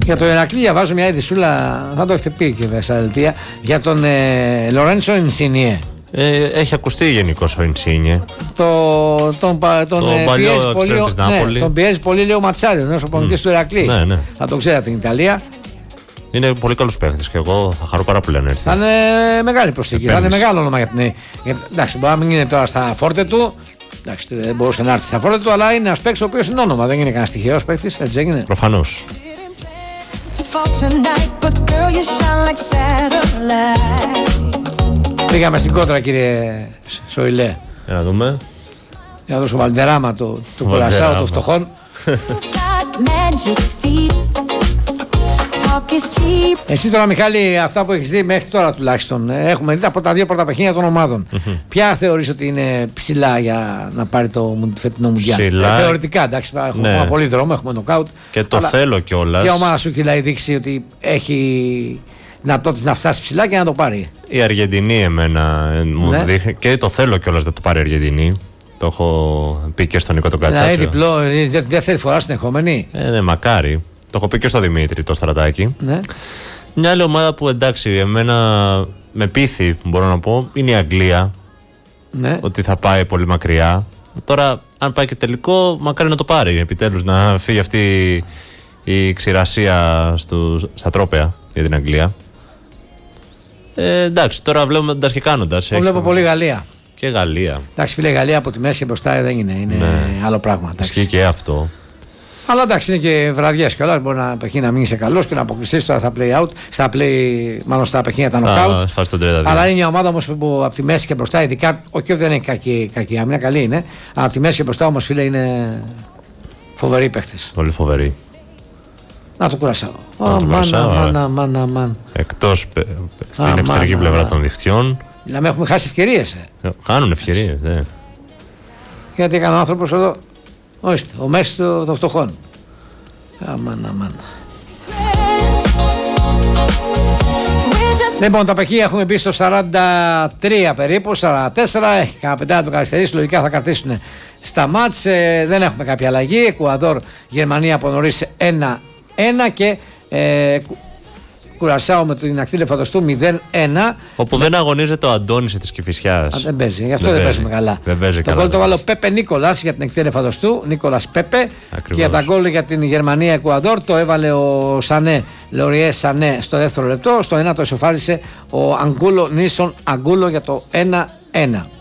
Για τον Ηρακλή διαβάζω μια ειδησούλα, θα το έχετε πει και στα δελτία, για τον Λορέντσο Ινσίνιε. Έχει ακουστεί γενικώς ο Ινσίνιε. Τον πιέζει πολύ, τον πιέζει πολύ, λέει ο Ματσάριο, ο προπονητής του Ηρακλή. Ναι. Θα το ξέρετε την Ιταλία. Είναι πολύ καλός παίκτης και εγώ θα χαρώ πάρα πολύ να έρθει. Θα είναι μεγάλη προσθήκη, θα είναι μεγάλο όνομα για την. Εντάξει, μπορεί να μην είναι τώρα στα φόρτε του. Εντάξει, δεν μπορούσε να έρθει στα φόρτε του, αλλά είναι ένας παίκτης ο οποίος είναι όνομα. Δεν είναι κανένας τυχαίος παίκτης, έτσι έγινε. Προφανώς. Πήγαμε στην κόντρα, κύριε Σοηλέ. Για να δούμε. Για να δώσω βαλντεράμα του Κουρασάου των φτωχών. Εσύ τώρα, Μιχάλη, αυτά που έχεις δει μέχρι τώρα τουλάχιστον, έχουμε δει από τα δύο πρώτα παιχνίδια των ομάδων. Ποια θεωρείς ότι είναι ψηλά για να πάρει το φετινό Μουντιάλ? Θεωρητικά, εντάξει, έχουμε πολύ δρόμο, έχουμε νοκάουτ. Και το θέλω κιόλας. Ποια ομάδα σου έχει δηλαδή δείξει ότι έχει δυνατότητες να φτάσει ψηλά και να το πάρει? Η Αργεντινή εμένα μου δείχνει, και το θέλω κιόλας να το πάρει η Αργεντινή. Το έχω πει και στον Νίκο τον Κατσάτσιο. Δηλαδή διπλό, δεύτερη φορά συνεχόμενη. Ναι, μακάρι. Το έχω πει και στο Δημήτρη, το Στρατάκι. Ναι. Μια άλλη ομάδα που εντάξει, εμένα με πείθει, μπορώ να πω, είναι η Αγγλία. Ναι. Ότι θα πάει πολύ μακριά. Τώρα, αν πάει και τελικό, μακάρι να το πάρει. Επιτέλους να φύγει αυτή η ξηρασία στα τρόπαια για την Αγγλία. Εντάξει, τώρα βλέποντας και κάνοντας. Βλέπω πολύ Γαλλία. Και Γαλλία. Εντάξει, φίλε, Γαλλία από τη μέση και μπροστά δεν είναι. Είναι άλλο πράγμα. Ισχύει και αυτό. Αλλά εντάξει, είναι και βραδιές κιόλας. Μπορεί να παιχνίδι να μην είσαι καλός και να αποκλειστείς τώρα στα play out, μάλλον στα παιχνίδια τα knockout. Αλλά είναι μια ομάδα όμως που από τη μέση και μπροστά, ειδικά, όχι δεν είναι κακή άμυνα, καλή είναι. Αλλά από τη μέση και μπροστά όμως, φίλε, είναι φοβεροί παίχτες. Πολύ φοβεροί. Να το Κουρασάω. Μάνα. Εκτός στην εξωτερική πλευρά των δικτυών. Δηλαδή έχουμε χάσει ευκαιρίες. Χάνουν ευκαιρίες, ναι. Γιατί έκανε ο άνθρωπος εδώ. Ορίστε, ο Μέση των φτωχών. Αμάν. Λοιπόν, τα παιχνίδια έχουμε μπει στο 43 περίπου, 44. Έχει κανένα πεντά το καθυστερήσει. Λογικά θα κρατήσουν στα μάτς. Δεν έχουμε κάποια αλλαγή. Εκουαδόρ, Γερμανία από νωρίς 1-1 και Κουρασάο με την ακτή Λεφαντοστού 0-1. Όπου δεν αγωνίζεται ο Αντώνης της Κηφισιάς. Δεν παίζει, γι' αυτό δεν παίζουμε καλά. Το γκολ το βάλε ο Πέπε Νίκολας για την ακτή Λεφαντοστού. Νίκολας Πέπε. Ακριβώς. Και για τα γκολ για την Γερμανία Εκουαδόρ το έβαλε ο Σανέ, Λοριέ Σανέ στο δεύτερο λεπτό. Στο 1 το ισοφάρισε ο Αγκούλο Νίλσον Αγκούλο για το 1-1.